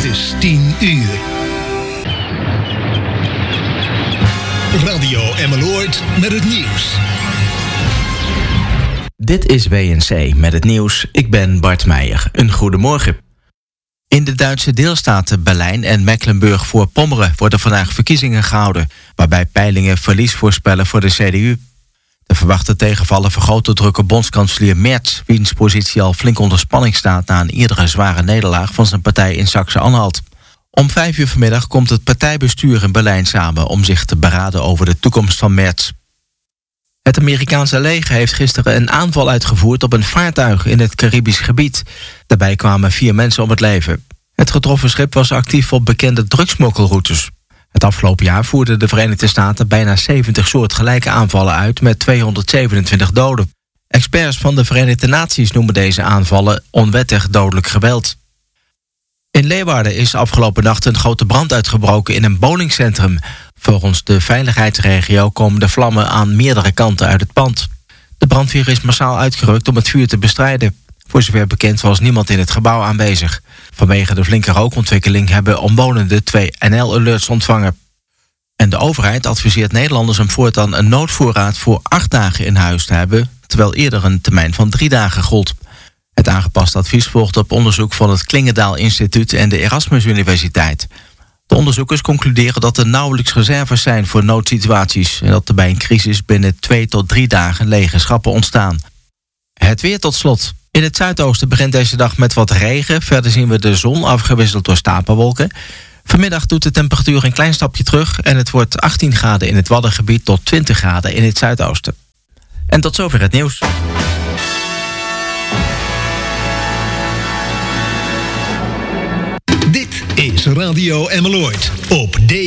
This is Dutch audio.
Het is 10 uur. Radio Emmeloord met het nieuws. Dit is WNC met het nieuws. Ik ben Bart Meijer. Een goedemorgen. In de Duitse deelstaten Berlijn en Mecklenburg-Voorpommeren worden vandaag verkiezingen gehouden, waarbij peilingen verlies voorspellen voor de CDU. De verwachte tegenvallen vergroot de druk op bondskanselier Merz, wiens positie al flink onder spanning staat na een eerdere zware nederlaag van zijn partij in Saxe-Anhalt. Om 5 uur vanmiddag komt het partijbestuur in Berlijn samen om zich te beraden over de toekomst van Merz. Het Amerikaanse leger heeft gisteren een aanval uitgevoerd op een vaartuig in het Caribisch gebied. Daarbij kwamen 4 mensen om het leven. Het getroffen schip was actief op bekende drugsmokkelroutes. Het afgelopen jaar voerden de Verenigde Staten bijna 70 soortgelijke aanvallen uit met 227 doden. Experts van de Verenigde Naties noemen deze aanvallen onwettig dodelijk geweld. In Leeuwarden is afgelopen nacht een grote brand uitgebroken in een bowlingcentrum. Volgens de veiligheidsregio komen de vlammen aan meerdere kanten uit het pand. De brandweer is massaal uitgerukt om het vuur te bestrijden. Voor zover bekend was niemand in het gebouw aanwezig. Vanwege de flinke rookontwikkeling hebben omwonenden 2 NL-alerts ontvangen. En de overheid adviseert Nederlanders om voortaan een noodvoorraad voor 8 dagen in huis te hebben, terwijl eerder een termijn van 3 dagen gold. Het aangepaste advies volgt op onderzoek van het Klingendaal Instituut en de Erasmus Universiteit. De onderzoekers concluderen dat er nauwelijks reserves zijn voor noodsituaties en dat er bij een crisis binnen 2 tot 3 dagen lege schappen ontstaan. Het weer tot slot. In het zuidoosten begint deze dag met wat regen. Verder zien we de zon afgewisseld door stapelwolken. Vanmiddag doet de temperatuur een klein stapje terug en het wordt 18 graden in het Waddengebied tot 20 graden in het zuidoosten. En tot zover het nieuws. Dit is Radio Emmeloord op D.